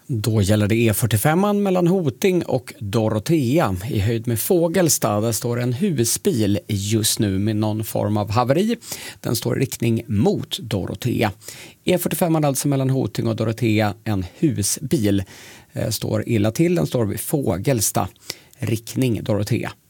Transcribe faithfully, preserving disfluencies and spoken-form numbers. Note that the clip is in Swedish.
Då gäller det E fyrtiofem mellan Hoting och Dorotea. I höjd med Fågelsta där står en husbil just nu med någon form av haveri. Den står i riktning mot Dorotea. E fyrtiofem alltså mellan Hoting och Dorotea, en husbil. Eh, står illa till, den står vid Fågelsta, riktning Dorotea.